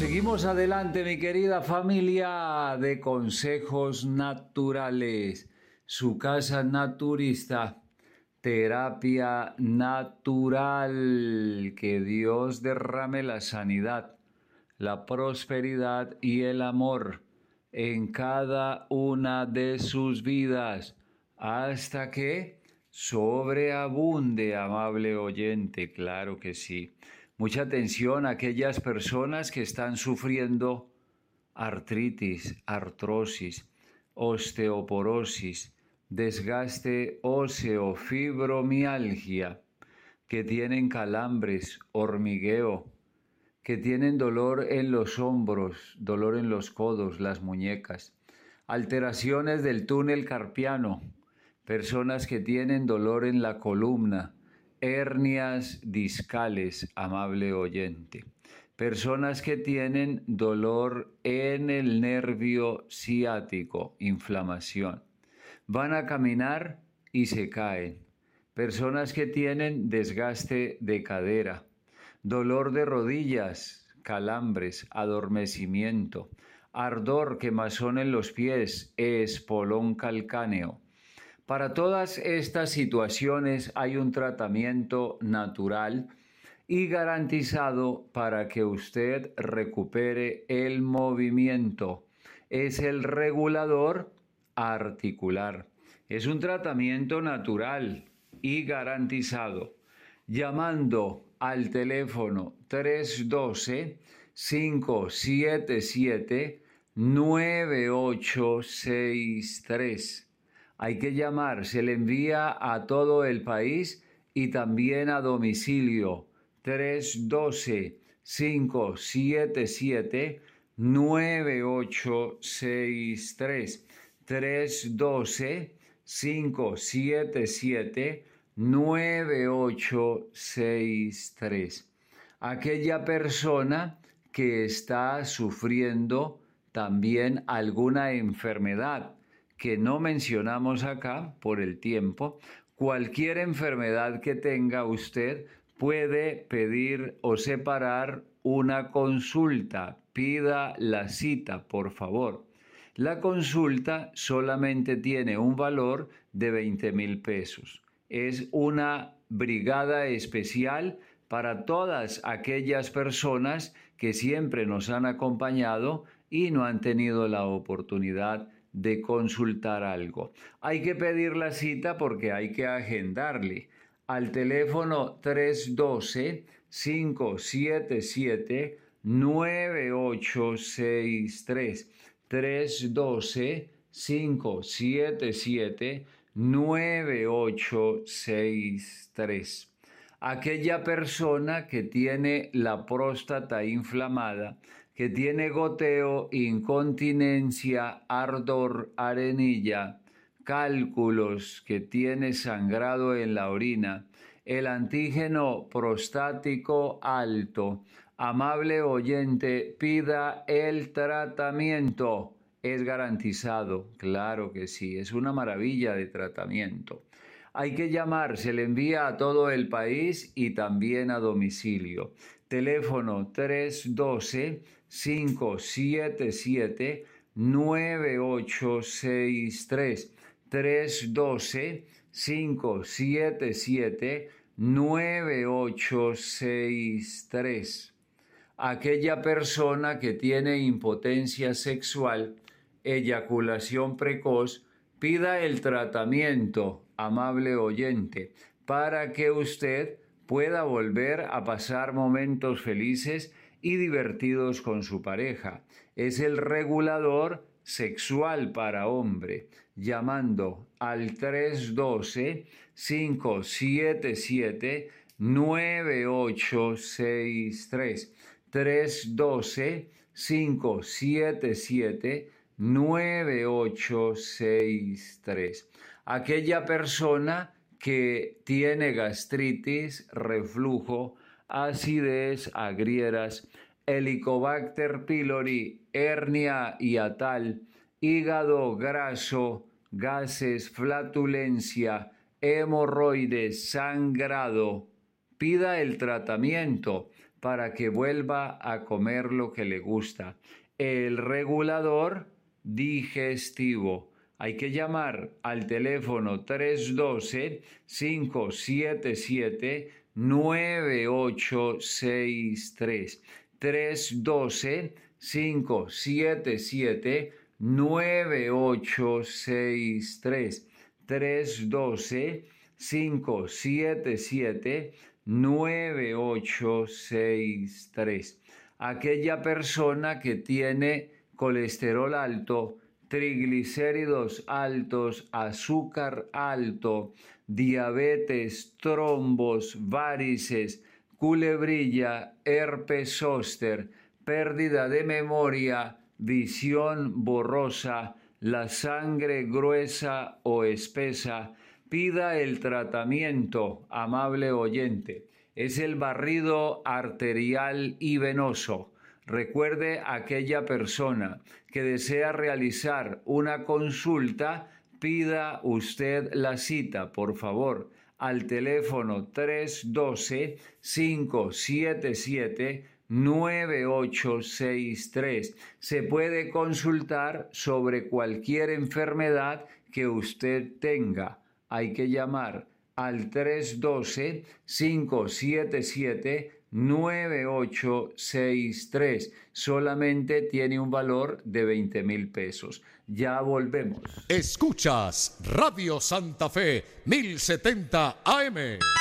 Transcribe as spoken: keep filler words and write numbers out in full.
Seguimos adelante, mi querida familia de consejos naturales. Su casa naturista, terapia natural. Que Dios derrame la sanidad, la prosperidad y el amor en cada una de sus vidas, hasta que sobreabunde, amable oyente. Claro que sí. Mucha atención a aquellas personas que están sufriendo artritis, artrosis, osteoporosis, desgaste óseo, fibromialgia, que tienen calambres, hormigueo, que tienen dolor en los hombros, dolor en los codos, las muñecas, alteraciones del túnel carpiano, personas que tienen dolor en la columna, hernias discales, amable oyente, personas que tienen dolor en el nervio ciático, inflamación, van a caminar y se caen, personas que tienen desgaste de cadera, dolor de rodillas, calambres, adormecimiento, ardor, quemazón en los pies, espolón calcáneo. Para todas estas situaciones hay un tratamiento natural y garantizado para que usted recupere el movimiento. Es el regulador articular. Es un tratamiento natural y garantizado. Llamando al teléfono tres uno dos, cinco siete siete, nueve ocho seis tres. Hay que llamar, se le envía a todo el país y también a domicilio. tres uno dos, cinco siete siete, nueve ocho seis tres. tres uno dos, cinco siete siete, nueve ocho seis tres. Aquella persona que está sufriendo también alguna enfermedad que no mencionamos acá por el tiempo, cualquier enfermedad que tenga usted puede pedir o separar una consulta. Pida la cita, por favor. La consulta solamente tiene un valor de veinte mil pesos. Es una brigada especial para todas aquellas personas que siempre nos han acompañado y no han tenido la oportunidad de consultar algo. Hay que pedir la cita porque hay que agendarle al teléfono tres uno dos, cinco siete siete, nueve ocho seis tres. tres uno dos, cinco siete siete, nueve ocho seis tres. Aquella persona que tiene la próstata inflamada, que tiene goteo, incontinencia, ardor, arenilla, cálculos, que tiene sangrado en la orina, el antígeno prostático alto. Amable oyente, pida el tratamiento. Es garantizado, claro que sí, es una maravilla de tratamiento. Hay que llamar, se le envía a todo el país y también a domicilio. Teléfono tres uno dos, cinco siete siete, nueve ocho seis tres. tres uno dos, cinco siete siete, nueve ocho seis tres. Aquella persona que tiene impotencia sexual, eyaculación precoz, pida el tratamiento, amable oyente, para que usted pueda volver a pasar momentos felices y divertidos con su pareja. Es el regulador sexual para hombre, llamando al tres uno dos, cinco siete siete, nueve ocho seis tres. tres uno dos, cinco siete siete, nueve ocho seis tres. Aquella persona que tiene gastritis, reflujo, acidez, agrieras, Helicobacter pylori, hernia hiatal, hígado graso, gases, flatulencia, hemorroides, sangrado. Pida el tratamiento para que vuelva a comer lo que le gusta. El regulador digestivo. Hay que llamar al teléfono tres uno dos, cinco siete siete, nueve ocho seis tres. tres uno dos, cinco siete siete, nueve ocho seis tres. tres uno dos, cinco siete siete, nueve ocho seis tres. Aquella persona que tiene colesterol alto, triglicéridos altos, azúcar alto, diabetes, trombos, varices, culebrilla, herpes zóster, pérdida de memoria, visión borrosa, la sangre gruesa o espesa, pida el tratamiento, amable oyente. Es el barrido arterial y venoso. Recuerde a aquella persona que desea realizar una consulta, pida usted la cita, por favor, al teléfono tres uno dos, cinco siete siete, nueve ocho seis tres. Se puede consultar sobre cualquier enfermedad que usted tenga. Hay que llamar al tres uno dos, cinco siete siete, nueve ocho seis tres. Solamente tiene un valor de veinte mil pesos. Ya volvemos. Escuchas Radio Santa Fe mil setenta A M.